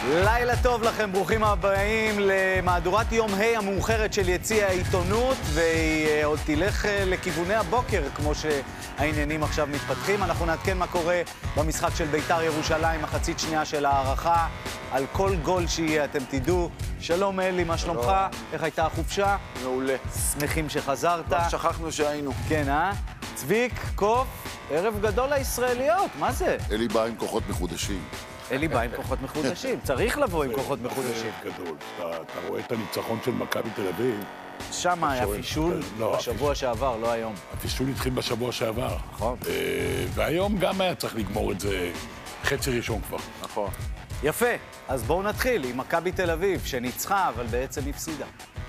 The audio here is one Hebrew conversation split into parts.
לילה טוב לכם, ברוכים הבאים למהדורת יום ה' המאוחרת של יציע העיתונות, והיא עוד תלך לכיווני הבוקר כמו שהעניינים עכשיו מתפתחים. אנחנו נעדכן מה קורה במשחק של בית"ר ירושלים, מחצית שנייה של הערכה. על כל גול שיהיה אתם תדעו. שלום אלי, מה שלומך? איך הייתה החופשה? מעולה. שמחים שחזרת. לא שכחנו שהיינו. כן, צביק, קוף, ערב גדול לישראליות, מה זה? אלי בא עם כוחות מחודשים. אלי בא עם כוחות מחודשים, צריך לבוא עם כוחות מחודשים. גדול. אתה רואה את הניצחון של מכבי תל אביב. שם היה פישול בשבוע שעבר, לא היום. הפישול התחיל בשבוע שעבר. נכון. והיום גם היה צריך לגמור את זה חצי ראשון כבר. נכון. יפה, אז בואו נתחיל עם מכבי תל אביב, שניצחה, אבל בעצם הפסידה.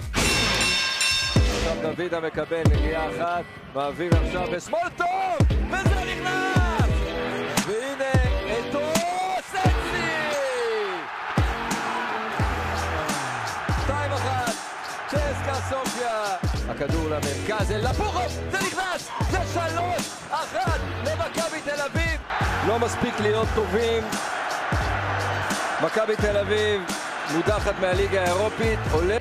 עכשיו דוידה מקבל נגיעה אחת, מעביר עכשיו בשמאל טוב, וזה נכנס! והנה, אתו סנסי! 2-1, צ'סקה סופיה. הכדור למרכז, אל לפוחוב, זה נכנס! זה 3-1 למכבי תל אביב! לא מספיק להיות טובים. מכבי תל אביב מודחת מהליגה האירופית, עולה...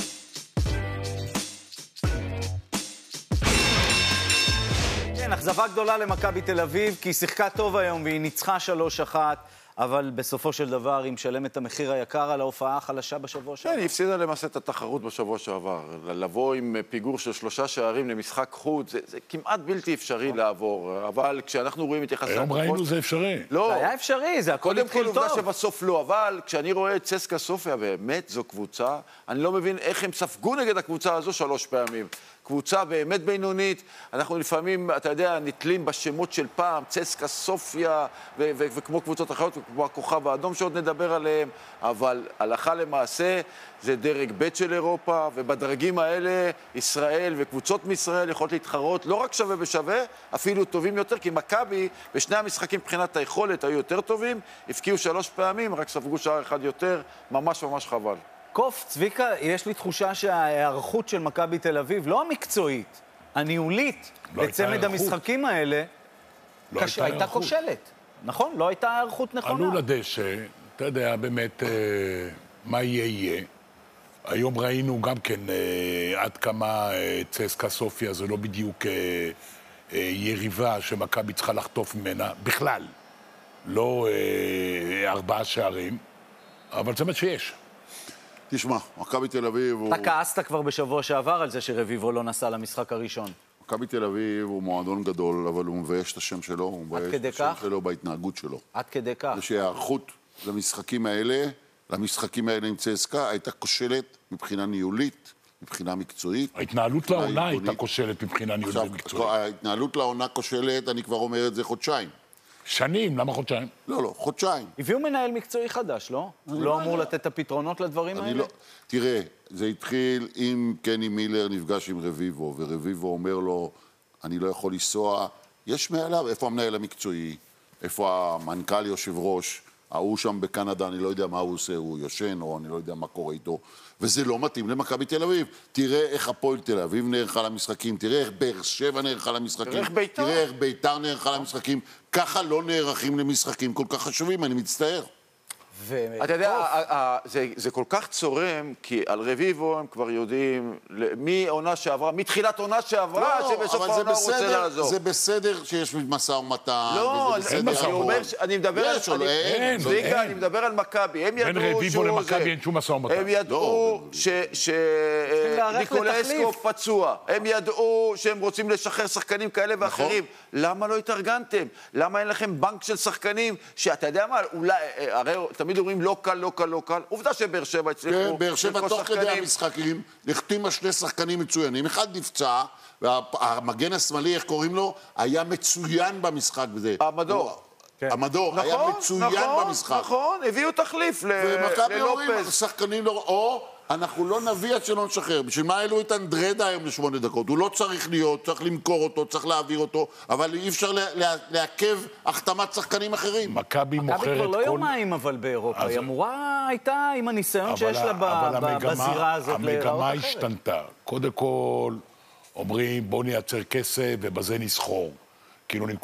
כן, אכזבה גדולה למכבי תל אביב, כי היא שיחקה טוב היום והיא ניצחה 3-1, אבל בסופו של דבר היא משלמת את המחיר היקר על ההופעה החלשה בשבוע שעבר. כן, היא הפסידה למעשה את התחרות בשבוע שעבר. לבוא עם פיגור של 3 שערים למשחק חוץ, זה כמעט בלתי אפשרי לעבור. אבל כשאנחנו רואים את יחסי... היום ראינו זה אפשרי. לא. זה היה אפשרי, זה הכל התחיל טוב. קודם כל עובדה שבסוף לא, אבל כשאני רואה את צסקה סופיה, באמת זו קבוצה, אני לא מבין איך הם ספגו נגד הקבוצה הזו 3 פעמים. קבוצה באמת בינונית, אנחנו לפעמים, אתה יודע, נתלים בשמות של פעם, צסקה סופיה, וכמו קבוצות אחרות, וכמו הכוכב האדום שעוד נדבר עליהם, אבל הלכה למעשה זה דרג ב' של אירופה, ובדרגים האלה ישראל וקבוצות מישראל יכולות להתחרות לא רק שווה בשווה, אפילו טובים יותר, כי מכבי בשני המשחקים מבחינת היכולת היו יותר טובים, הפקיעו 3 פעמים, רק ספגו שער אחד יותר, ממש ממש חבל. קוף, צביקה, יש לי תחושה שההיערכות של מכבי תל אביב, לא המקצועית, הניהולית, לצמד המשחקים האלה, הייתה כושלת. נכון? לא הייתה היערכות נכונה. עלו לדשא, אתה יודע באמת מה יהיה. היום ראינו גם כן עד כמה צסקה סופיה זה לא בדיוק יריבה שמכבי צריכה לחטוף ממנה, בכלל. לא 4 שערים, אבל זה מה שיש. תשמע, מכבי תל אביב הוא... אתה כעסת כבר בשבוע שעבר על זה שרביבו לא נסע למשחק הראשון. מכבי תל אביב הוא מועדון גדול, אבל הוא מבייש את השם שלו, הוא מבייש את השם שלו בהתנהגות שלו. עד כדי כך. ושההיערכות למשחקים האלה עם צסקה הייתה כושלת מבחינה ניהולית, מבחינה מקצועית. ההתנהלות לעונה הייתה כושלת מבחינה ניהולית ומקצועית. ההתנהלות לעונה כושלת, אני כבר אומר את זה חודשיים. שנים, למה חודשיים? לא, חודשיים. הביאו מנהל מקצועי חדש, לא? הוא לא אמור לתת את הפתרונות לדברים האלה? תראה, זה התחיל עם קני מילר נפגש עם רביבו, ורביבו אומר לו, אני לא יכול לנסוע. יש מעליו, איפה המנהל המקצועי? איפה המנכ"ל יושב ראש? ההוא שם בקנדה, אני לא יודע מה הוא עושה, הוא יושן, או אני לא יודע מה קורה איתו. וזה לא מתאים למכבי תל אביב. תראה איך הפועל תל אביב נערכה למשחקים, תראה איך באר שבע נערכה למשחקים, תראה איך בית"ר נערכה למשחקים. ככה לא נערכים למשחקים כל כך חשובים, אני מצטער. אתה יודע, זה כל כך צורם, כי על רביבו הם כבר יודעים, מתחילת עונה שעברה, שבסוף העונה הוא רוצה לעזור. זה בסדר שיש משא ומתן. לא, אני מדבר על מכבי. בין רביבו למכבי אין שום משא ומתן. הם ידעו שניקולסקו פצוע. הם ידעו שהם רוצים לשחרר שחקנים כאלה ואחרים. למה לא התארגנתם? למה אין לכם בנק של שחקנים שאתה יודע מה, אולי, הרי תמיד אומרים לא קל, לא קל, לא קל. עובדה שבאר שבע הצליחו. באר שבע תוך כדי המשחקים החתימה 2 שחקנים מצוינים. אחד נפצע, והמגן השמאלי, איך קוראים לו, היה מצוין במשחק בזה. המדור היה מצוין במשחק. נכון, הביאו תחליף ומכבי אומרים, ללופז. שחקנים לא... או אנחנו לא נביא עד שלא נשחרר. בשביל מה העלו את אנדרדה היום ל8 דקות? הוא לא צריך להיות, צריך למכור אותו, צריך להעביר אותו, אבל אי אפשר לעכב החתמת שחקנים אחרים. מכבי מוכרת כל... מכבי כבר לא יומיים אבל באירופה. היא אמורה הייתה עם הניסיון שיש לה בזירה הזאת להיראות אחרת. המגמה השתנתה. קודם כל אומרים בוא נייצר כסף ובזה נסחור. כאילו